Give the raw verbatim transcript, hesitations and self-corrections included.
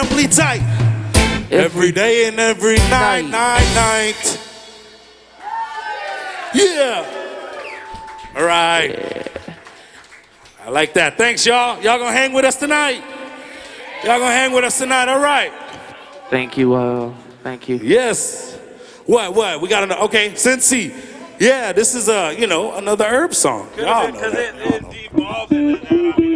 simply tight. Every day and every night, night, night. Yeah. All right. Yeah. I like that. Thanks, y'all. Y'all gonna hang with us tonight? Y'all gonna hang with us tonight? All right. Thank you, uh, thank you. Yes. What, what? We got another, okay, Cincy. Yeah, this is, a, you know, another herb song. Y'all know that. Because it, it devolved into that.